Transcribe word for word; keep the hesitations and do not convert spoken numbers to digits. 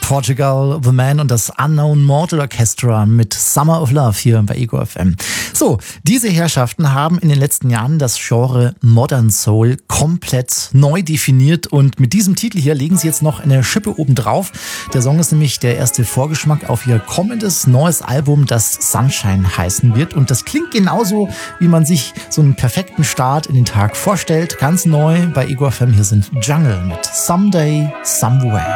Portugal, The Man und das Unknown Mortal Orchestra mit Summer of Love hier bei Ego F M. So, diese Herrschaften haben in den letzten Jahren das Genre Modern Soul komplett neu definiert und mit diesem Titel hier legen sie jetzt noch eine Schippe obendrauf. Der Song ist nämlich der erste Vorgeschmack auf ihr kommendes neues Album, das Sunshine heißen wird, und das klingt genauso, wie man sich so einen perfekten Start in den Tag vorstellt. Ganz neu bei Ego F M, hier sind Jungle mit Someday, Somewhere.